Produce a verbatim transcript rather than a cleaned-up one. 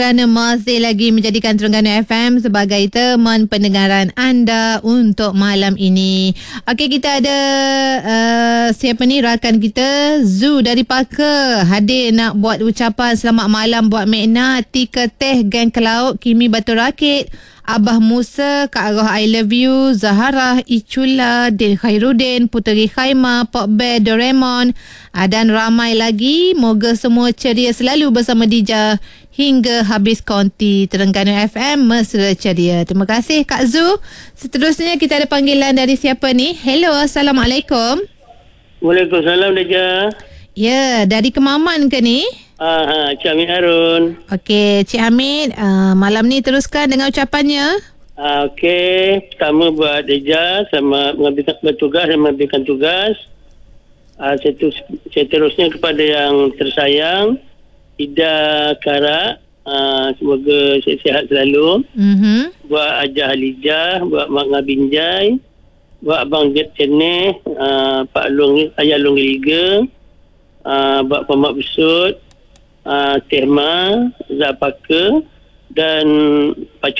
Kerana masih lagi menjadikan Terengganu F M sebagai teman pendengaran anda untuk malam ini. Okey, kita ada uh, siapa ni, rakan kita Zu dari Parker hadir nak buat ucapan selamat malam buat Mekna, Tika Teh, Geng ke Laut, Kimi Batu Rakit, Abah Musa, Kak Roh I Love You, Zahara, Icula, Din Khairuddin, Puteri Khaima, Pop Bear, Doraemon, dan ramai lagi. Moga semua ceria selalu bersama Dija hingga habis konti. Terengganu F M mesra ceria. Terima kasih Kak Zu. Seterusnya kita ada panggilan dari siapa ni? Hello, Assalamualaikum. Waalaikumsalam Dija. Ya, dari Kemaman ke ni? Ah, Cik Hamid Harun. Okey, Cik Hamid, uh, malam ni teruskan dengan ucapannya. Ah, Okey, pertama buat Dija sama mengambil bertugas dan mengambilkan tugas. Ah, seterusnya kepada yang tersayang Ida Kara, uh, semoga sihat selalu. Mhm. Buat Ajah Halijah, buat Mak Ngabinjai, buat Abang Jet Ceneh, uh, Pak Long, Ayah Long Liga, uh, buat Pemak Besut, uh, Tehma, Zapaka dan Pak